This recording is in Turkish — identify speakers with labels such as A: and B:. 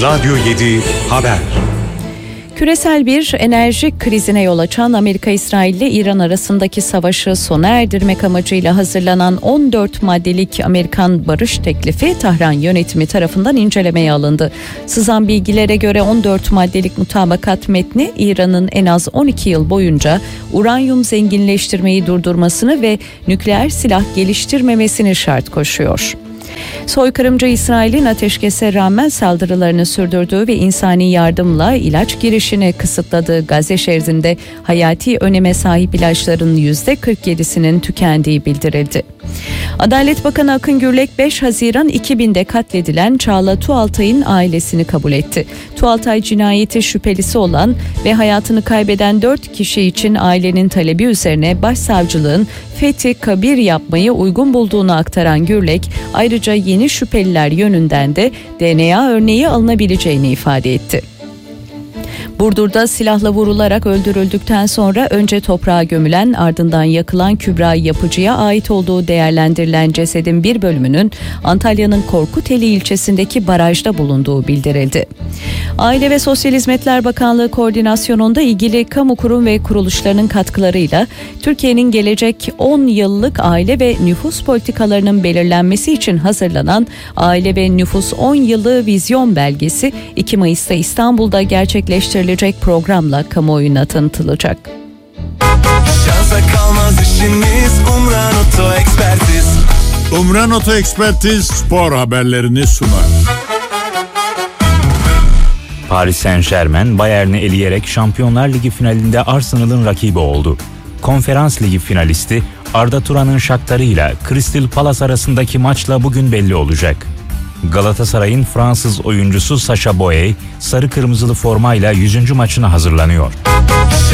A: Radyo 7 Haber.
B: Küresel bir enerji krizine yol açan Amerika-İsrail ile İran arasındaki savaşı sona erdirmek amacıyla hazırlanan 14 maddelik Amerikan barış teklifi Tahran yönetimi tarafından incelemeye alındı. Sızan bilgilere göre 14 maddelik mutabakat metni İran'ın en az 12 yıl boyunca uranyum zenginleştirmeyi durdurmasını ve nükleer silah geliştirmemesini şart koşuyor. Soykırımcı İsrail'in ateşkese rağmen saldırılarını sürdürdüğü ve insani yardımla ilaç girişini kısıtladığı Gazze şeridinde hayati öneme sahip ilaçların %47'sinin tükendiği bildirildi. Adalet Bakanı Akın Gürlek 5 Haziran 2000'de katledilen Çağla Tuğaltay'ın ailesini kabul etti. Tuğaltay cinayeti şüphelisi olan ve hayatını kaybeden 4 kişi için ailenin talebi üzerine başsavcılığın fethi kabir yapmayı uygun bulduğunu aktaran Gürlek, ayrıca yeni şüpheliler yönünden de DNA örneği alınabileceğini ifade etti. Burdur'da silahla vurularak öldürüldükten sonra önce toprağa gömülen ardından yakılan Kübra Yapıcı'ya ait olduğu değerlendirilen cesedin bir bölümünün Antalya'nın Korkuteli ilçesindeki barajda bulunduğu bildirildi. Aile ve Sosyal Hizmetler Bakanlığı koordinasyonunda ilgili kamu kurum ve kuruluşlarının katkılarıyla Türkiye'nin gelecek 10 yıllık aile ve nüfus politikalarının belirlenmesi için hazırlanan Aile ve Nüfus 10 Yılı Vizyon Belgesi 2 Mayıs'ta İstanbul'da gerçekleştirilecek programla kamuoyuna tanıtılacak.
C: Şansa kalmaz işimiz Umran Oto Ekspertiz.
D: Umran Oto Ekspertiz spor haberlerini sunar.
E: Paris Saint-Germain Bayern'i eleyerek Şampiyonlar Ligi finalinde Arsenal'ın rakibi oldu. Konferans Ligi finalisti Arda Turan'ın Shakhtar'ı ile Crystal Palace arasındaki maçla bugün belli olacak. Galatasaray'ın Fransız oyuncusu Sacha Boey sarı kırmızılı formayla 100. maçına hazırlanıyor.